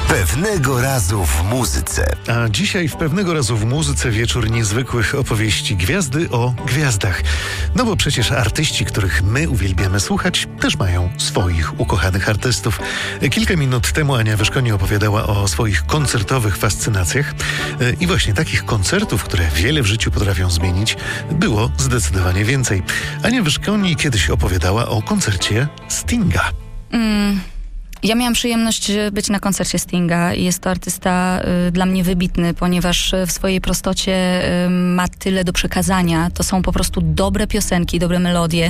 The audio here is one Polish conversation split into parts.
Pewnego razu w muzyce. A dzisiaj w Pewnego razu w muzyce wieczór niezwykłych opowieści gwiazdy o gwiazdach. No bo przecież artyści, których my uwielbiamy słuchać, też mają swoich ukochanych artystów. Kilka minut temu Ania Wyszkoni opowiadała o swoich koncertowych fascynacjach. I właśnie takich koncertów, które wiele w życiu potrafią zmienić, było zdecydowanie więcej. Ania Wyszkoni kiedyś opowiadała o koncercie Stinga. Ja miałam przyjemność być na koncercie Stinga i jest to artysta dla mnie wybitny, ponieważ w swojej prostocie ma tyle do przekazania. To są po prostu dobre piosenki, dobre melodie.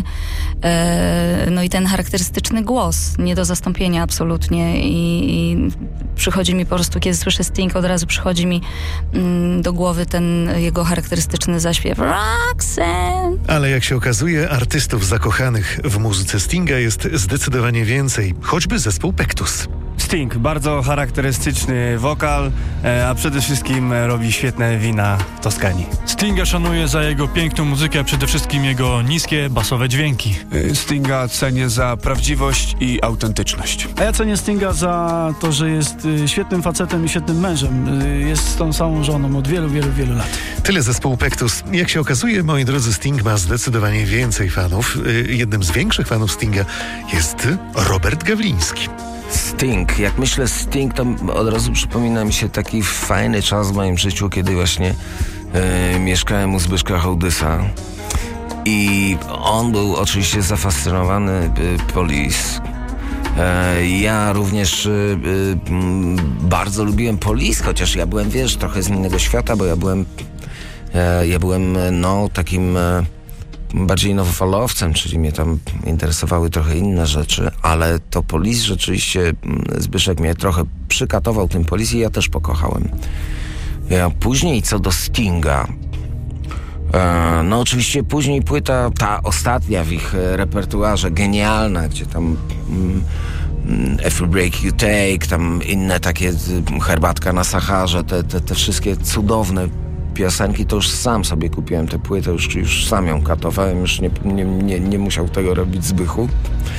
No i ten charakterystyczny głos, nie do zastąpienia absolutnie. I przychodzi mi po prostu, kiedy słyszę Sting, od razu przychodzi mi do głowy ten jego charakterystyczny zaśpiew. Roxanne! Ale jak się okazuje, artystów zakochanych w muzyce Stinga jest zdecydowanie więcej. Choćby zespół Pektus. Sting, bardzo charakterystyczny wokal, a przede wszystkim robi świetne wina w Toskanii. Stinga szanuję za jego piękną muzykę, a przede wszystkim jego niskie, basowe dźwięki. Stinga cenię za prawdziwość i autentyczność. A ja cenię Stinga za to, że jest świetnym facetem i świetnym mężem. Jest z tą samą żoną od wielu, wielu, wielu lat. Tyle zespołu Pektus. Jak się okazuje, moi drodzy, Sting ma zdecydowanie więcej fanów. Jednym z większych fanów Stinga jest Robert Gawliński. Sting. Jak myślę Sting, to od razu przypomina mi się taki fajny czas w moim życiu, kiedy właśnie mieszkałem u Zbyszka Hołdysa i on był oczywiście zafascynowany Police. Ja również bardzo lubiłem Police, chociaż ja byłem, trochę z innego świata, bo ja byłem takim bardziej nowofalowcem, czyli mnie tam interesowały trochę inne rzeczy, ale to Police rzeczywiście, Zbyszek mnie trochę przykatował tym Police i ja też pokochałem. Później co do Stinga, oczywiście później płyta, ta ostatnia w ich repertuarze, genialna, gdzie tam Every Break You Take, tam inne takie, Herbatka na Saharze, te wszystkie cudowne piosenki, to już sam sobie kupiłem tę płytę, już sam ją katowałem, już nie musiał tego robić Zbychu.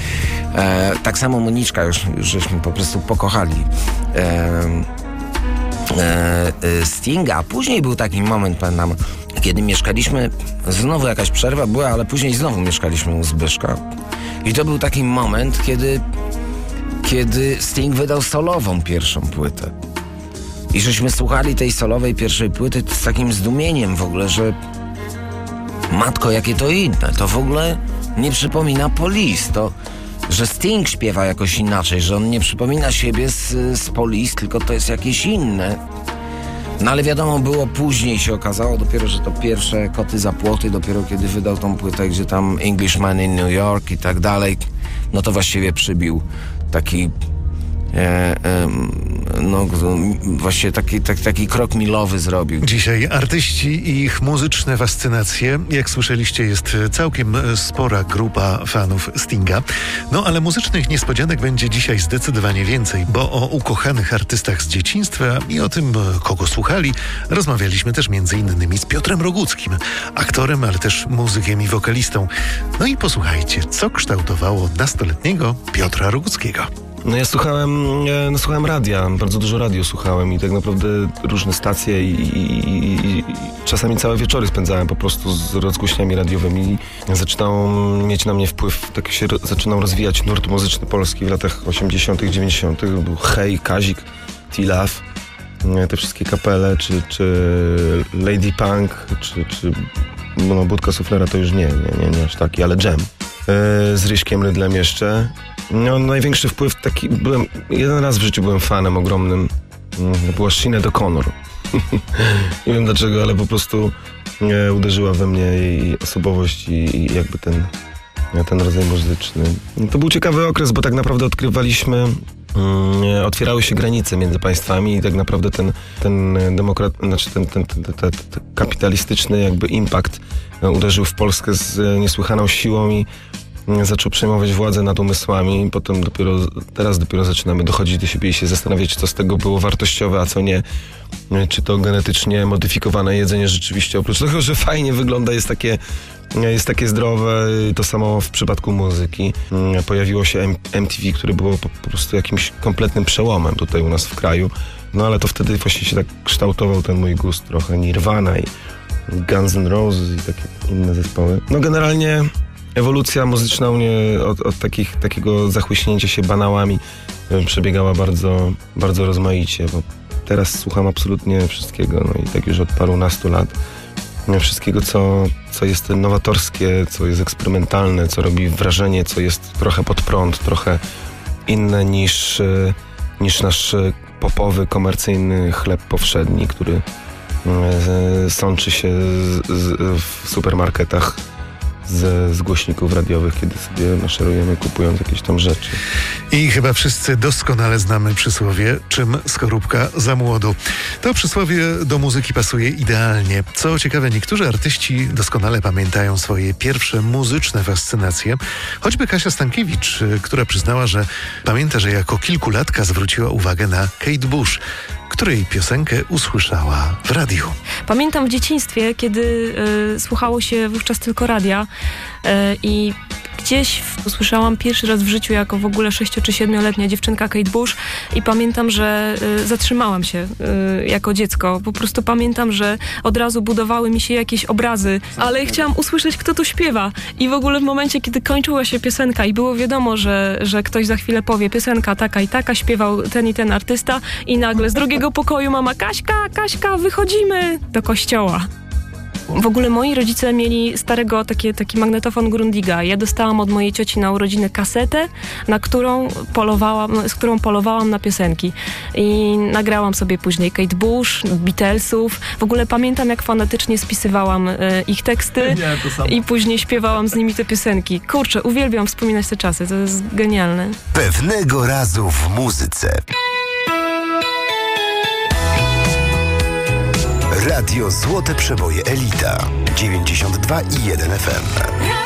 Tak samo Moniczka, już żeśmy po prostu pokochali Stinga. A później był taki moment, pamiętam, kiedy mieszkaliśmy, znowu jakaś przerwa była, ale później znowu mieszkaliśmy u Zbyszka. I to był taki moment, kiedy Sting wydał solową pierwszą płytę. I żeśmy słuchali tej solowej pierwszej płyty z takim zdumieniem w ogóle, że matko, jakie to inne. To w ogóle nie przypomina Police. To, że Sting śpiewa jakoś inaczej, że on nie przypomina siebie z Police, tylko to jest jakieś inne. No ale wiadomo było, później się okazało dopiero, że to pierwsze Koty za płoty, dopiero kiedy wydał tą płytę, gdzie tam Englishman in New York i tak dalej, no to właściwie przybił taki właśnie taki krok milowy zrobił. Dzisiaj artyści i ich muzyczne fascynacje. Jak słyszeliście, jest całkiem spora grupa fanów Stinga. No ale muzycznych niespodzianek będzie dzisiaj zdecydowanie więcej, bo o ukochanych artystach z dzieciństwa i o tym, kogo słuchali, rozmawialiśmy też m.in. z Piotrem Roguckim, aktorem, ale też muzykiem i wokalistą. No i posłuchajcie, co kształtowało nastoletniego Piotra Roguckiego. No ja słuchałem radia, bardzo dużo radio słuchałem i tak naprawdę różne stacje i czasami całe wieczory spędzałem po prostu z rozgłośniami radiowymi. Zaczynał mieć na mnie wpływ, tak się zaczynał rozwijać nurt muzyczny polski w latach 80., 90. Był Hej, Kazik, T-Love, te wszystkie kapele, czy Lady Punk, czy Budka Suflera to już nie aż taki, ale Jam. Z Ryśkiem Rydlem jeszcze. No, największy wpływ taki, jeden raz w życiu byłem fanem ogromnym, była Sinead O'Connor. Nie wiem dlaczego, ale po prostu uderzyła we mnie jej osobowość i jakby ten rodzaj muzyczny. To był ciekawy okres, bo tak naprawdę otwierały się granice między państwami i tak naprawdę ten kapitalistyczny jakby impact uderzył w Polskę z niesłychaną siłą i zaczął przejmować władzę nad umysłami. Potem teraz dopiero zaczynamy dochodzić do siebie i się zastanawiać, co z tego było wartościowe, a co nie. Czy to genetycznie modyfikowane jedzenie rzeczywiście, oprócz tego, że fajnie wygląda, jest takie zdrowe. To samo w przypadku muzyki. Pojawiło się MTV, które było po prostu jakimś kompletnym przełomem tutaj u nas w kraju. No ale to wtedy właśnie się tak kształtował ten mój gust trochę. Nirvana i Guns N' Roses i takie inne zespoły. No generalnie ewolucja muzyczna u mnie od takiego zachłyśnięcia się banałami przebiegała bardzo, bardzo rozmaicie, bo teraz słucham absolutnie wszystkiego, no i tak już od parunastu lat. Wszystkiego, co jest nowatorskie, co jest eksperymentalne, co robi wrażenie, co jest trochę pod prąd, trochę inne niż nasz popowy, komercyjny chleb powszedni, który sączy się w supermarketach z głośników radiowych, kiedy sobie maszerujemy, kupując jakieś tam rzeczy. I chyba wszyscy doskonale znamy przysłowie, czym skorupka za młodu. To przysłowie do muzyki pasuje idealnie. Co ciekawe, niektórzy artyści doskonale pamiętają swoje pierwsze muzyczne fascynacje. Choćby Kasia Stankiewicz, która przyznała, że pamięta, że jako kilkulatka zwróciła uwagę na Kate Bush, której piosenkę usłyszała w radiu. Pamiętam w dzieciństwie, kiedy słuchało się wówczas tylko radia i gdzieś usłyszałam pierwszy raz w życiu jako w ogóle 6- czy 7-letnia dziewczynka Kate Bush i pamiętam, że zatrzymałam się jako dziecko. Po prostu pamiętam, że od razu budowały mi się jakieś obrazy, ale chciałam usłyszeć, kto tu śpiewa. I w ogóle w momencie, kiedy kończyła się piosenka i było wiadomo, że ktoś za chwilę powie piosenka taka i taka, śpiewał ten i ten artysta i nagle z drugiego pokoju mama: Kaśka, wychodzimy do kościoła. W ogóle moi rodzice mieli starego taki magnetofon Grundiga. Ja dostałam od mojej cioci na urodziny kasetę, z którą polowałam na piosenki. I nagrałam sobie później Kate Bush, Beatlesów. W ogóle pamiętam, jak fanatycznie spisywałam ich teksty i później śpiewałam z nimi te piosenki. Kurczę, uwielbiam wspominać te czasy, to jest genialne. Pewnego razu w muzyce. Radio Złote Przeboje Elita 92,1 FM.